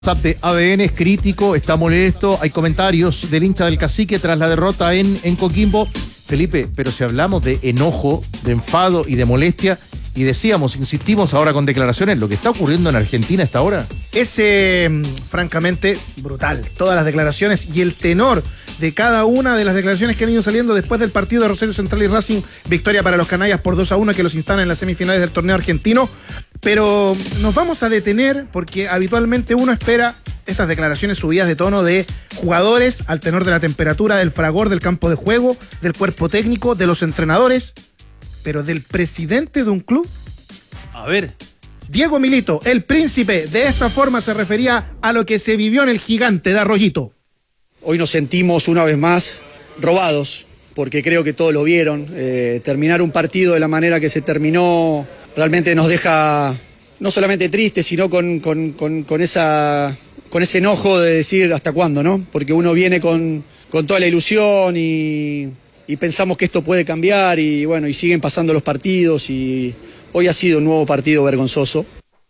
WhatsApp de ADN es crítico, está molesto, hay comentarios del hincha del Cacique tras la derrota en Coquimbo. Felipe, pero si hablamos de enojo, de enfado y de molestia, y decíamos, insistimos ahora con declaraciones, lo que está ocurriendo en Argentina hasta ahora. Es francamente brutal, todas las declaraciones y el tenor de cada una de las declaraciones que han ido saliendo después del partido de Rosario Central y Racing. Victoria para los canallas por 2-1 que los instalan en las semifinales del torneo argentino. Pero nos vamos a detener porque habitualmente uno espera estas declaraciones subidas de tono de jugadores al tenor de la temperatura, del fragor del campo de juego, del cuerpo técnico, de los entrenadores, pero del presidente de un club. A ver. Diego Milito, el príncipe, de esta forma se refería a lo que se vivió en el Gigante de Arroyito. Hoy nos sentimos una vez más robados, porque creo que todos lo vieron. Terminar un partido de la manera que se terminó realmente nos deja no solamente tristes, sino con ese enojo de decir hasta cuándo, ¿no? Porque uno viene con toda la ilusión y pensamos que esto puede cambiar y bueno, y siguen pasando los partidos y hoy ha sido un nuevo partido vergonzoso.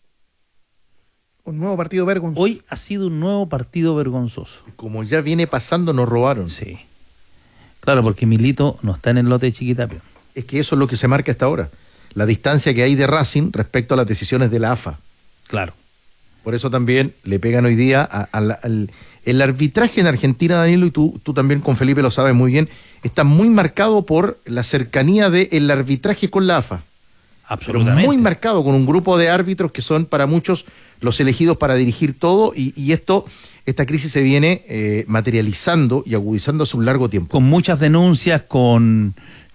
Un nuevo partido vergonzoso. Hoy ha sido un nuevo partido vergonzoso. Como ya viene pasando, nos robaron. Sí. Claro, porque Milito no está en el lote de Chiquitapia. Es que eso es lo que se marca hasta ahora. La distancia que hay de Racing respecto a las decisiones de la AFA. Claro. Por eso también le pegan hoy día el arbitraje en Argentina, Danilo, y tú también con Felipe lo sabes muy bien, está muy marcado por la cercanía del arbitraje con la AFA. Absolutamente. Pero muy marcado, con un grupo de árbitros que son para muchos los elegidos para dirigir todo, y esta crisis se viene materializando y agudizando hace un largo tiempo. Con muchas denuncias, con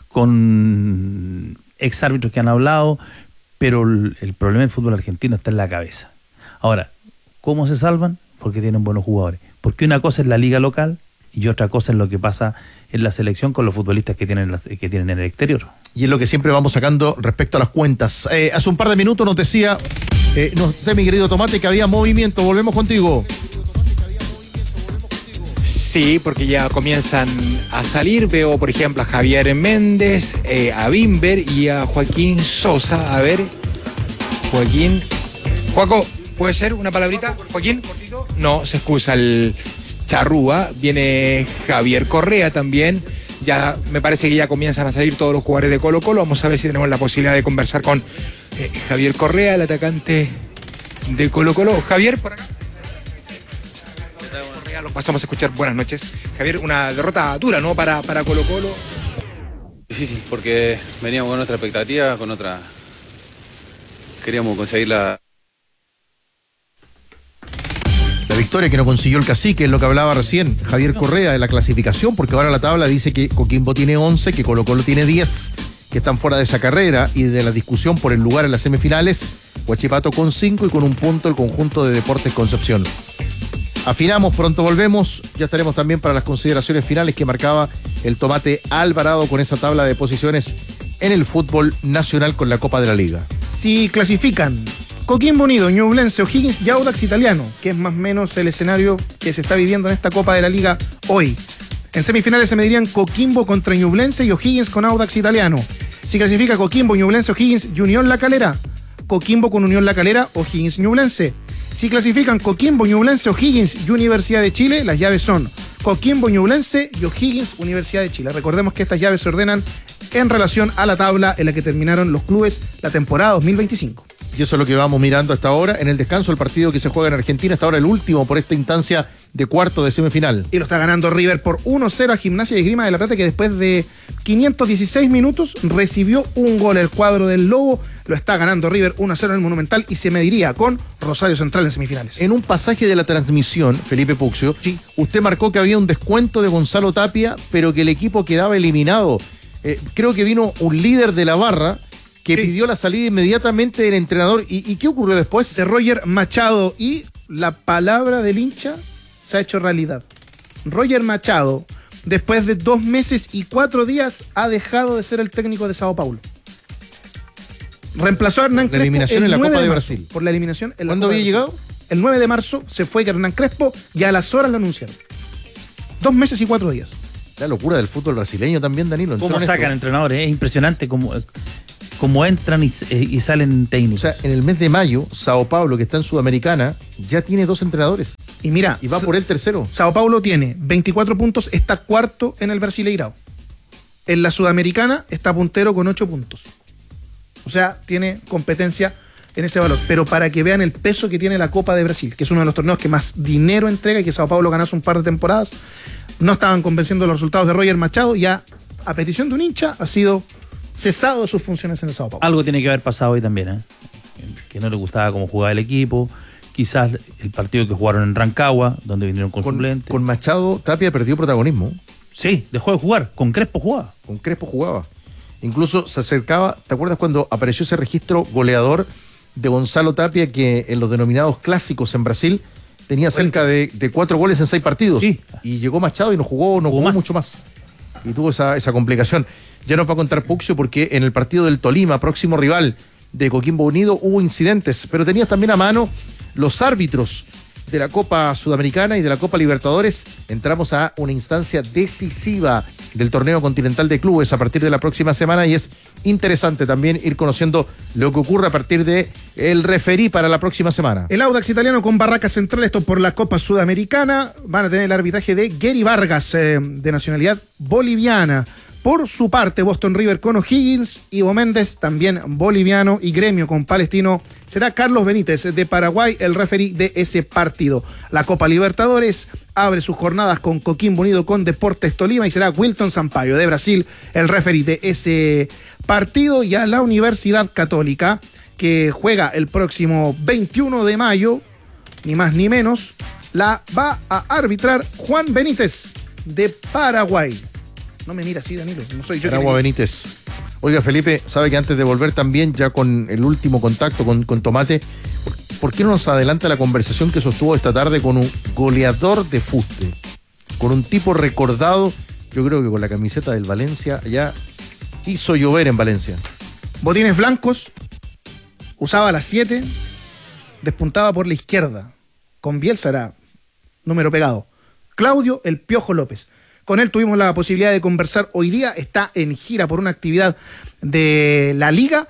exárbitros que han hablado, pero el problema del fútbol argentino está en la cabeza. Ahora, ¿cómo se salvan? Porque tienen buenos jugadores. Porque una cosa es la liga local y otra cosa es lo que pasa en la selección con los futbolistas que tienen en el exterior. Y es lo que siempre vamos sacando respecto a las cuentas. Hace un par de minutos nos decía, mi querido Tomate, que había movimiento. Volvemos contigo. Sí, porque ya comienzan a salir. Veo, por ejemplo, a Javier Méndez, a Bimber y a Joaquín Sosa. A ver, Joaco, ¿puede ser una palabrita? Joaquín, no, se excusa el charrúa. Viene Javier Correa también. Ya me parece que ya comienzan a salir todos los jugadores de Colo-Colo. Vamos a ver si tenemos la posibilidad de conversar con Javier Correa, el atacante de Colo-Colo. Javier, por acá. Correa, lo pasamos a escuchar. Buenas noches. Javier, una derrota dura, ¿no? Para Colo-Colo. Difícil, porque veníamos con otra expectativa, queríamos conseguir la victoria que no consiguió el Cacique, es lo que hablaba recién Javier Correa de la clasificación, porque ahora la tabla dice que Coquimbo tiene 11, que Colo-Colo tiene 10, que están fuera de esa carrera y de la discusión por el lugar en las semifinales. Huachipato con 5 y con un punto el conjunto de Deportes Concepción. Afinamos, pronto volvemos, ya estaremos también para las consideraciones finales que marcaba el Tomate Alvarado con esa tabla de posiciones en el fútbol nacional con la Copa de la Liga. Si clasifican Coquimbo Unido, Ñublense, O'Higgins y Audax Italiano, que es más o menos el escenario que se está viviendo en esta Copa de la Liga hoy. En semifinales se medirían Coquimbo contra Ñublense y O'Higgins con Audax Italiano. Si clasifica Coquimbo, Ñublense, O'Higgins y Unión La Calera, Coquimbo con Unión La Calera, O'Higgins, Ñublense. Si clasifican Coquimbo, Ñublense, O'Higgins y Universidad de Chile, las llaves son Coquimbo, Ñublense y O'Higgins, Universidad de Chile. Recordemos que estas llaves se ordenan en relación a la tabla en la que terminaron los clubes la temporada 2025. Y eso es lo que vamos mirando hasta ahora. En el descanso, el partido que se juega en Argentina, hasta ahora el último por esta instancia de cuarto de semifinal. Y lo está ganando River por 1-0 a Gimnasia y Esgrima de La Plata, que después de 516 minutos recibió un gol. El cuadro del Lobo lo está ganando River 1-0 en el Monumental y se mediría con Rosario Central en semifinales. En un pasaje de la transmisión, Felipe Puccio, sí, usted marcó que había un descuento de Gonzalo Tapia, pero que el equipo quedaba eliminado. Creo que vino un líder de la barra que pidió la salida inmediatamente del entrenador. ¿Y qué ocurrió después? De Roger Machado, y la palabra del hincha se ha hecho realidad. Roger Machado, después de 2 meses y 4 días, ha dejado de ser el técnico de Sao Paulo. Reemplazó a Hernán Crespo. La eliminación en la Copa de Brasil. Por la eliminación en la ¿Cuándo había llegado? El 9 de marzo se fue Hernán Crespo y a las horas lo anunciaron. 2 meses y 4 días. La locura del fútbol brasileño también, Danilo. ¿Cómo sacan entrenadores? Es impresionante cómo cómo entran y salen técnicos. O sea, en el mes de mayo, Sao Paulo, que está en Sudamericana, ya tiene 2 entrenadores. Y mira, Y va por el tercero. Sao Paulo tiene 24 puntos, está cuarto en el Brasileirao. En la Sudamericana está puntero con 8 puntos. O sea, tiene competencia en ese valor. Pero para que vean el peso que tiene la Copa de Brasil, que es uno de los torneos que más dinero entrega y que Sao Paulo ganó hace un par de temporadas, no estaban convenciendo los resultados de Roger Machado. Ya, a petición de un hincha, ha sido cesado de sus funciones en el Sao Paulo. Algo tiene que haber pasado hoy también, ¿eh? Que no le gustaba cómo jugaba el equipo. Quizás el partido que jugaron en Rancagua, donde vinieron con suplentes. Con Machado, Tapia perdió protagonismo. Sí, dejó de jugar. Con Crespo jugaba. Con Crespo jugaba. Incluso se acercaba, ¿te acuerdas cuando apareció ese registro goleador de Gonzalo Tapia que en los denominados clásicos en Brasil tenía cerca de 4 goles en 6 partidos? Sí. Y llegó Machado y no jugó mucho más. Y tuvo esa complicación. Ya nos va a contar Puxio porque en el partido del Tolima, próximo rival de Coquimbo Unido, hubo incidentes, pero tenías también a mano los árbitros de la Copa Sudamericana y de la Copa Libertadores. Entramos a una instancia decisiva del torneo continental de clubes a partir de la próxima semana y es interesante también ir conociendo lo que ocurre a partir de el referí para la próxima semana. El Audax italiano con Barraca Central, esto por la Copa Sudamericana. Van a tener el arbitraje de Gary Vargas, de nacionalidad boliviana. Por su parte, Boston River con O'Higgins, Ivo Méndez, también boliviano, y Gremio con Palestino. Será Carlos Benítez de Paraguay el referí de ese partido. La Copa Libertadores abre sus jornadas con Coquimbo Unido con Deportes Tolima y será Wilton Sampaio de Brasil el referí de ese partido. Y a la Universidad Católica, que juega el próximo 21 de mayo, ni más ni menos, la va a arbitrar Juan Benítez de Paraguay. No me mira así, Danilo, no soy yo. Aragua Benítez. Oiga, Felipe, sabe que antes de volver también, ya con el último contacto con Tomate, ¿por qué no nos adelanta la conversación que sostuvo esta tarde con un goleador de fuste? Con un tipo recordado, yo creo que con la camiseta del Valencia, ya hizo llover en Valencia. Botines blancos, usaba las 7, despuntaba por la izquierda. Con Bielsa era número pegado. Claudio El Piojo López. Con él tuvimos la posibilidad de conversar hoy día. Está en gira por una actividad de la Liga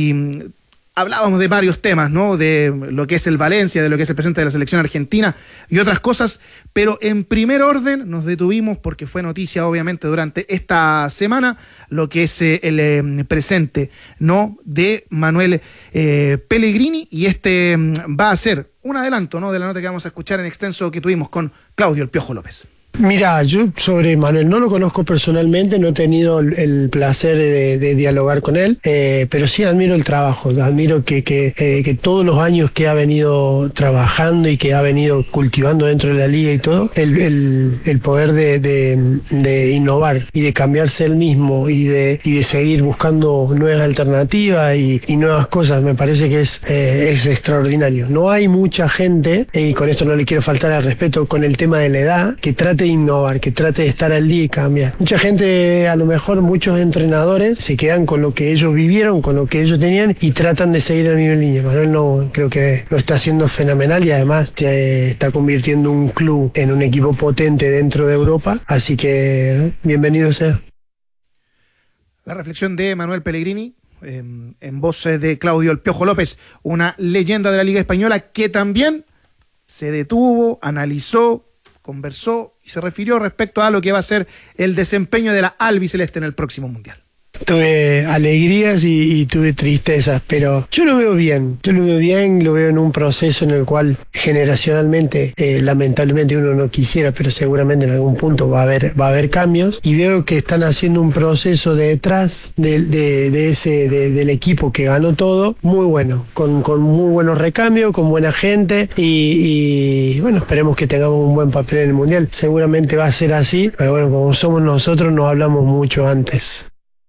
y hablábamos de varios temas, ¿no? De lo que es el Valencia, de lo que es el presente de la selección argentina y otras cosas. Pero en primer orden nos detuvimos, porque fue noticia obviamente durante esta semana, lo que es el presente, ¿no? De Manuel Pellegrini. Y este va a ser un adelanto, ¿no? De la nota que vamos a escuchar en extenso que tuvimos con Claudio El Piojo López. Mira, yo sobre Manuel no lo conozco personalmente, no he tenido el placer de dialogar con él, pero sí admiro el trabajo, admiro que todos los años que ha venido trabajando y que ha venido cultivando dentro de la liga y todo, el poder de innovar y de cambiarse él mismo y de seguir buscando nuevas alternativas y nuevas cosas, me parece que es extraordinario. No hay mucha gente, y con esto no le quiero faltar al respeto con el tema de la edad, que trate de innovar, que trate de estar al día y cambiar. Mucha gente, a lo mejor muchos entrenadores, se quedan con lo que ellos vivieron, con lo que ellos tenían y tratan de seguir al mismo línea. Manuel no, creo que lo está haciendo fenomenal y además está convirtiendo un club en un equipo potente dentro de Europa, así que bienvenido sea. La reflexión de Manuel Pellegrini en voz de Claudio El Piojo López, una leyenda de la Liga Española que también se detuvo, analizó, conversó y se refirió respecto a lo que va a ser el desempeño de la albiceleste en el próximo Mundial. Tuve alegrías y tuve tristezas, pero yo lo veo bien, lo veo en un proceso en el cual generacionalmente, lamentablemente uno no quisiera, pero seguramente en algún punto va a haber cambios, y veo que están haciendo un proceso detrás del equipo que ganó todo, muy bueno, con muy buenos recambios, con buena gente, y bueno, esperemos que tengamos un buen papel en el Mundial. Seguramente va a ser así, pero bueno, como somos nosotros, nos hablamos mucho antes.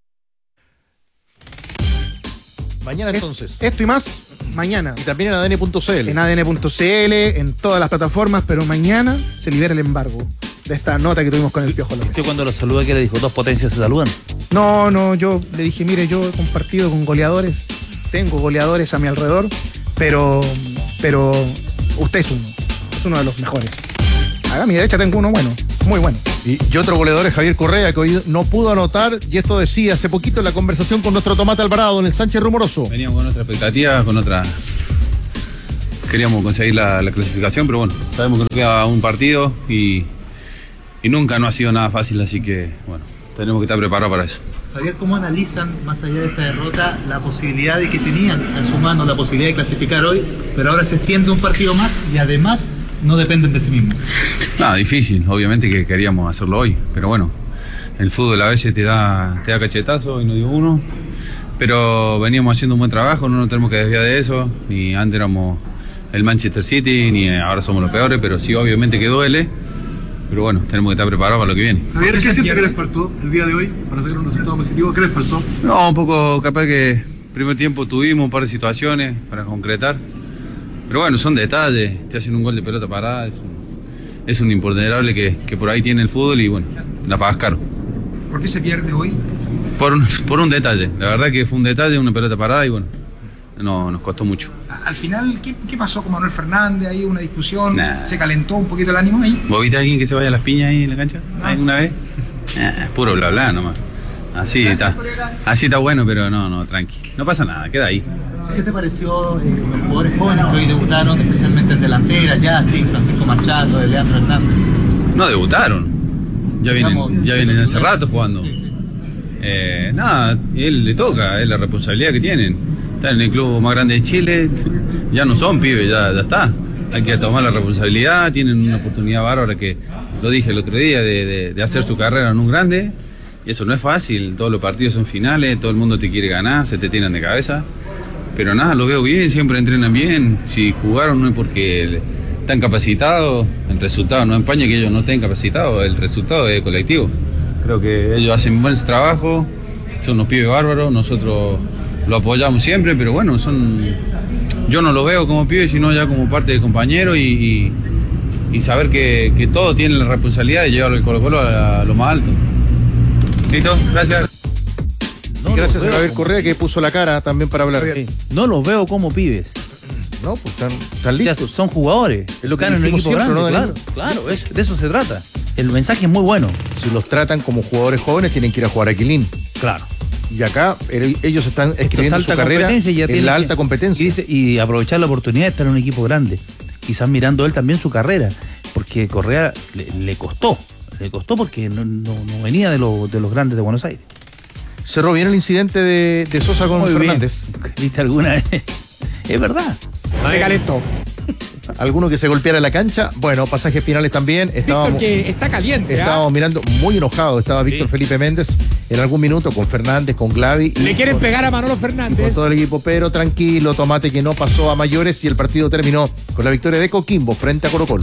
Mañana entonces. Esto y más, mañana. Y también en ADN.cl. En ADN.cl, en todas las plataformas, pero mañana se libera el embargo de esta nota que tuvimos con El Piojo López. ¿Usted cuando lo saluda qué le dijo? ¿Dos potencias se saludan? No, yo le dije, mire, yo he compartido con goleadores, tengo goleadores a mi alrededor, pero usted es uno de los mejores. A mi derecha tengo uno bueno, muy bueno. Y otro goleador es Javier Correa, que hoy no pudo anotar, y esto decía hace poquito en la conversación con nuestro Tomate Alvarado en el Sánchez Rumoroso. Veníamos con otra expectativa, queríamos conseguir la clasificación, pero bueno, sabemos que nos queda un partido y nunca no ha sido nada fácil, así que bueno, tenemos que estar preparados para eso. Javier, ¿cómo analizan, más allá de esta derrota, la posibilidad de que tenían en su mano la posibilidad de clasificar hoy, pero ahora se extiende un partido más y además no dependen de sí mismos? Nada, difícil, obviamente que queríamos hacerlo hoy, pero bueno, el fútbol a veces te da cachetazo y no dio uno, pero veníamos haciendo un buen trabajo, no nos tenemos que desviar de eso, ni antes éramos el Manchester City, ni ahora somos los peores, pero sí, obviamente que duele. Pero bueno, tenemos que estar preparados para lo que viene. Javier, ¿qué siente que les faltó el día de hoy para sacar un resultado positivo? ¿Qué les faltó? No, un poco capaz que primer tiempo tuvimos un par de situaciones para concretar. Pero bueno, son detalles. Te hacen un gol de pelota parada. Es un imponderable que por ahí tiene el fútbol y bueno, la pagas caro. ¿Por qué se pierde hoy? Por un detalle. La verdad que fue un detalle, una pelota parada y bueno, no, nos costó mucho. Al final, ¿qué pasó con Manuel Fernández? ¿Hay una discusión? Nah. ¿Se calentó un poquito el ánimo ahí? ¿Vos viste a alguien que se vaya a las piñas ahí en la cancha? No. ¿Alguna vez? Puro bla bla nomás. Así está bueno, pero no, tranqui. No pasa nada, queda ahí. ¿Qué te pareció los jugadores jóvenes que hoy debutaron, especialmente en delantera, Justin, Francisco Machado, Leandro Hernández? No debutaron. Ya vienen hace rato jugando. Sí. Nada, él le toca, es la responsabilidad que tienen. Están en el club más grande de Chile, ya no son pibes, ya está. Hay que tomar la responsabilidad, tienen una oportunidad bárbara que, lo dije el otro día, de hacer su carrera en un grande. Y eso no es fácil, todos los partidos son finales, todo el mundo te quiere ganar, se te tiran de cabeza. Pero nada, lo veo bien, siempre entrenan bien. Si jugaron no es porque están capacitados, el resultado no empaña que ellos no estén capacitados, el resultado es colectivo. Creo que ellos hacen un buen trabajo, son unos pibes bárbaros, nosotros lo apoyamos siempre, pero bueno, yo no lo veo como pibe, sino ya como parte de compañero y saber que todos tienen la responsabilidad de llevar el Colo-Colo a lo más alto. Listo, gracias. Gracias a Javier Correa que puso la cara también para hablar. Sí. No los veo como pibes. No, pues están listos. Son jugadores. Es lo que están en un dijimos equipo siempre, grande, ¿no, claro, de eso se trata. El mensaje es muy bueno. Si los tratan como jugadores jóvenes, tienen que ir a jugar a Quilín. Claro. Y acá ellos están Esto es escribiendo su alta carrera competencia, ya en tiene la que- alta competencia. Y aprovechar la oportunidad de estar en un equipo grande. Quizás mirando él también su carrera. Porque Correa le costó. Le costó porque no venía de los grandes de Buenos Aires. Cerró bien el incidente de Sosa con Muy bien. Fernández. ¿Viste alguna vez? Es verdad. Se calentó. Alguno que se golpeara en la cancha. Bueno, pasajes finales también. Víctor, que está caliente. Estábamos mirando muy enojado. Estaba Víctor Felipe Méndez en algún minuto con Fernández, con Glavi. Le quieren pegar a Manolo Y Fernández. con todo el equipo, pero tranquilo, Tomate, que no pasó a mayores y el partido terminó con la victoria de Coquimbo frente a Colo-Colo.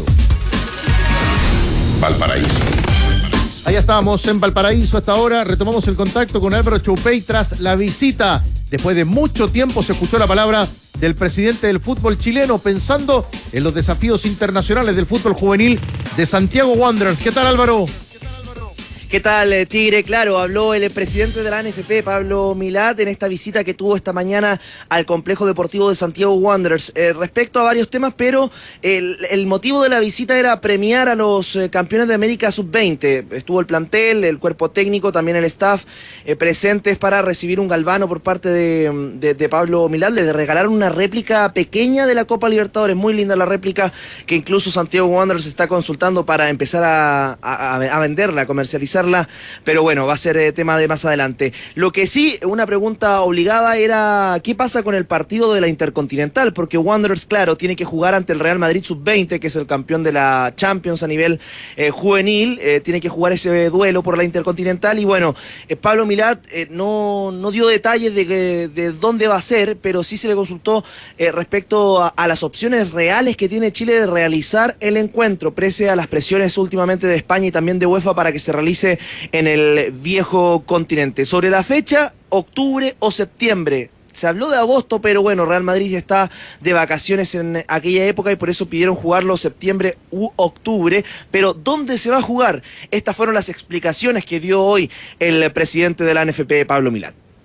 Valparaíso. Allá estábamos en Valparaíso hasta ahora. Retomamos el contacto con Álvaro Choupey tras la visita. Después de mucho tiempo se escuchó la palabra del presidente del fútbol chileno pensando en los desafíos internacionales del fútbol juvenil de Santiago Wanderers. ¿Qué tal, Álvaro? ¿Qué tal, Tigre? Claro, habló el presidente de la ANFP, Pablo Milat, en esta visita que tuvo esta mañana al complejo deportivo de Santiago Wanderers. Respecto a varios temas, pero el motivo de la visita era premiar a los campeones de América Sub-20. Estuvo el plantel, el cuerpo técnico, también el staff presentes para recibir un galvano por parte de Pablo Milat. Le regalaron una réplica pequeña de la Copa Libertadores, muy linda la réplica, que incluso Santiago Wanderers está consultando para empezar a venderla, a comercializarla, pero bueno, va a ser tema de más adelante. Lo que sí, una pregunta obligada era ¿qué pasa con el partido de la Intercontinental? Porque Wanderers, claro, tiene que jugar ante el Real Madrid Sub-20, que es el campeón de la Champions a nivel juvenil, tiene que jugar ese duelo por la Intercontinental y bueno, Pablo Milat no dio detalles de dónde va a ser, pero sí se le consultó respecto a las opciones reales que tiene Chile de realizar el encuentro, pese a las presiones últimamente de España y también de UEFA para que se realice en el viejo continente. Sobre la fecha, octubre o septiembre. Se habló de agosto, pero bueno, Real Madrid ya está de vacaciones en aquella época y por eso pidieron jugarlo septiembre u octubre. Pero ¿dónde se va a jugar? Estas fueron las explicaciones que dio hoy el presidente de la ANFP, Pablo Milat.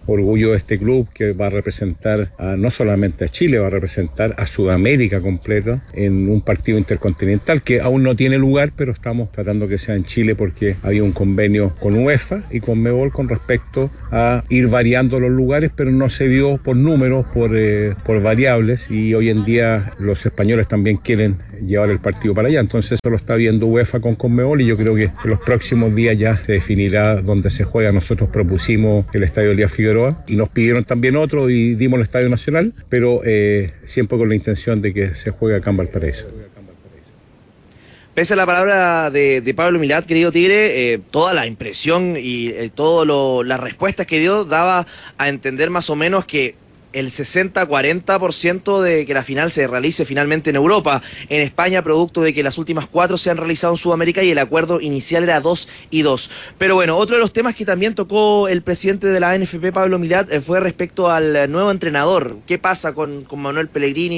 orgullo de este club que va a representar no solamente a Chile, va a representar a Sudamérica completa en un partido intercontinental que aún no tiene lugar, pero estamos tratando que sea en Chile porque había un convenio con UEFA y con Conmebol con respecto a ir variando los lugares, pero no se dio por números, por variables, y hoy en día los españoles también quieren llevar el partido para allá, entonces eso lo está viendo UEFA con Conmebol y yo creo que en los próximos días ya se definirá dónde se juega. Nosotros propusimos el Estadio Elías Figueroa y nos pidieron también otro y dimos el Estadio Nacional, pero siempre con la intención de que se juegue acá en Valparaíso. Pese a la palabra de Pablo Milat, querido Tigre, toda la impresión y todas las respuestas que dio daba a entender más o menos que el 60-40% de que la final se realice finalmente en Europa. En España, producto de que las últimas 4 se han realizado en Sudamérica y el acuerdo inicial era 2-2. Pero bueno, otro de los temas que también tocó el presidente de la NFP, Pablo Milat, fue respecto al nuevo entrenador. ¿Qué pasa con Manuel Pellegrini,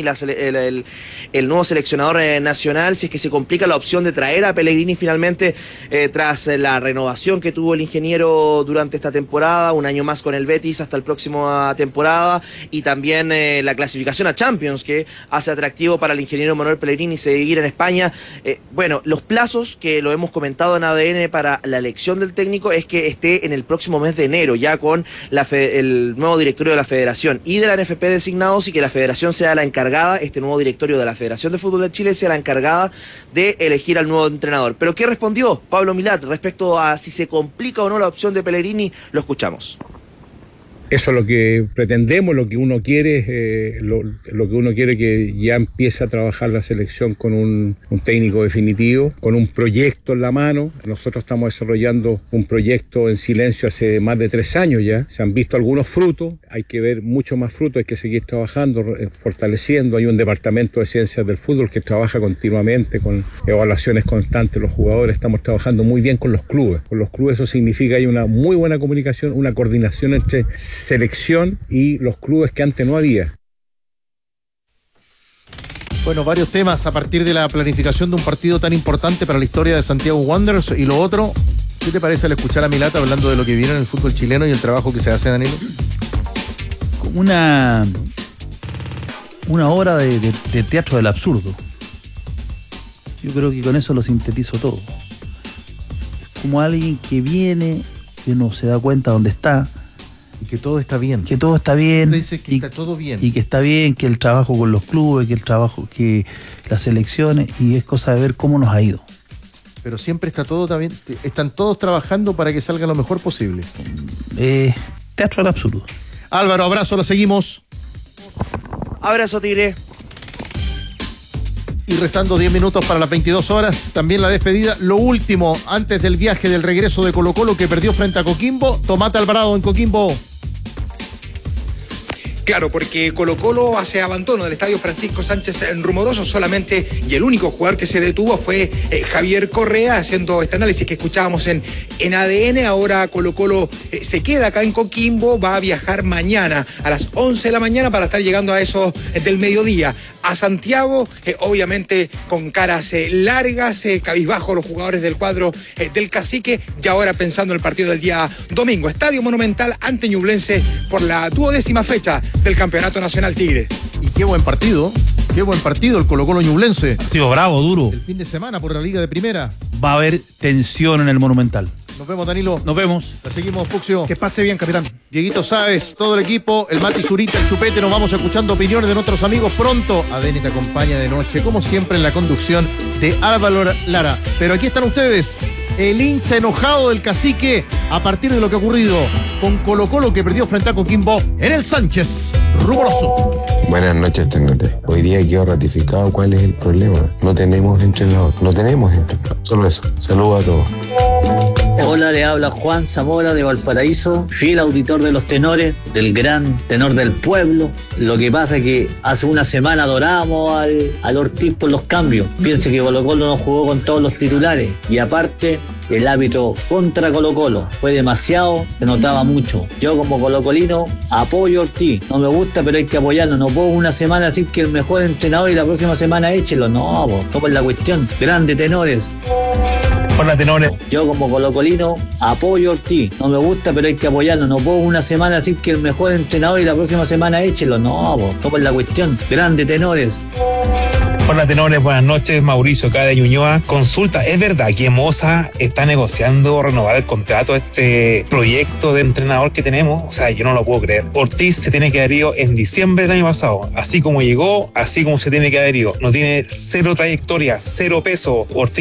el nuevo seleccionador nacional? Si es que se complica la opción de traer a Pellegrini finalmente tras la renovación que tuvo el ingeniero durante esta temporada, un año más con el Betis hasta la próxima temporada, y también la clasificación a Champions, que hace atractivo para el ingeniero Manuel Pellegrini seguir en España. Bueno, los plazos que lo hemos comentado en ADN para la elección del técnico es que esté en el próximo mes de enero, ya con el nuevo directorio de la Federación y de la NFP designados, y que la Federación sea la encargada, este nuevo directorio de la Federación de Fútbol de Chile sea la encargada de elegir al nuevo entrenador. ¿Pero qué respondió Pablo Milat respecto a si se complica o no la opción de Pellegrini? Lo escuchamos. Eso es lo que pretendemos, lo que uno quiere, lo que uno quiere, que ya empiece a trabajar la selección con un técnico definitivo, con un proyecto en la mano. Nosotros estamos desarrollando un proyecto en silencio hace más de 3 años ya. Se han visto algunos frutos, hay que ver mucho más frutos, hay que seguir trabajando, fortaleciendo. Hay un departamento de ciencias del fútbol que trabaja continuamente con evaluaciones constantes de los jugadores. Estamos trabajando muy bien con los clubes. Con los clubes eso significa que hay una muy buena comunicación, una coordinación entre selección y los clubes que antes no había. Bueno, varios temas a partir de la planificación de un partido tan importante para la historia de Santiago Wanderers. Y lo otro, ¿qué te parece al escuchar a Milat hablando de lo que viene en el fútbol chileno y el trabajo que se hace, Danilo? Como una obra de teatro del absurdo. Yo creo que con eso lo sintetizo todo. Es como alguien que viene, que no se da cuenta dónde está. Y que todo está bien. Que todo está bien. Dice que está todo bien. Y que está bien, que el trabajo con los clubes, que las elecciones, y es cosa de ver cómo nos ha ido. Pero siempre está todo también, están todos trabajando para que salga lo mejor posible. Teatro del absurdo. Álvaro, abrazo, lo seguimos. Abrazo, Tigre. Y restando 10 minutos para las 22 horas, también la despedida. Lo último, antes del viaje del regreso de Colo-Colo, que perdió frente a Coquimbo. Tomate Alvarado en Coquimbo. Claro, porque Colo-Colo hace abandono del estadio Francisco Sánchez en Rumoroso solamente, y el único jugador que se detuvo fue Javier Correa, haciendo este análisis que escuchábamos en ADN. Ahora Colo-Colo se queda acá en Coquimbo, va a viajar mañana a las 11 de la mañana para estar llegando a eso del mediodía a Santiago, obviamente con caras largas, cabizbajo los jugadores del cuadro del Cacique, y ahora pensando en el partido del día domingo. Estadio Monumental ante Ñublense por la 12ª fecha del Campeonato Nacional Tigre. Y qué buen partido el Colo-Colo Ñublense. Partido bravo, duro. El fin de semana por la Liga de Primera. Va a haber tensión en el Monumental. Nos vemos, Danilo. Nos vemos. La seguimos, Fuxio. Que pase bien, capitán. Dieguito Sáez, todo el equipo, el Mati Zurita, el Chupete, nos vamos escuchando opiniones de nuestros amigos pronto. ADN te acompaña de noche, como siempre, en la conducción de Álvaro Lara. Pero aquí están ustedes, el hincha enojado del Cacique, a partir de lo que ha ocurrido con Colo-Colo, que perdió frente a Coquimbo en el Sánchez Rumoroso. Buenas noches, tenores. Hoy día quedó ratificado cuál es el problema. No tenemos entrenador. Solo eso. Saludos a todos. Hola, le habla Juan Zamora de Valparaíso, fiel auditor de los tenores, del gran tenor del pueblo. Lo que pasa es que hace una semana adorábamos al Ortiz por los cambios. Piense que Colo-Colo no jugó con todos los titulares, y aparte el árbitro contra Colo-Colo fue demasiado, se notaba mucho. Yo como colocolino apoyo a Ortiz, no me gusta, pero hay que apoyarlo. No puedo una semana decir que el mejor entrenador y la próxima semana échelo. No, ¿cómo es la cuestión? Grande tenores. Hola, tenores. Yo como colocolino apoyo a Ortiz. No me gusta, pero hay que apoyarlo. No puedo una semana decir que el mejor entrenador y la próxima semana échelo. No, ¿cómo es la cuestión? Grande, tenores. Hola, tenores, buenas noches. Mauricio acá de Ñuñoa. Consulta, ¿es verdad que Moza está negociando renovar el contrato de este proyecto de entrenador que tenemos? O sea, yo no lo puedo creer. Ortiz se tiene que haber ido en diciembre del año pasado. Así como llegó, así como se tiene que haber ido. No tiene cero trayectoria, cero peso. Ortiz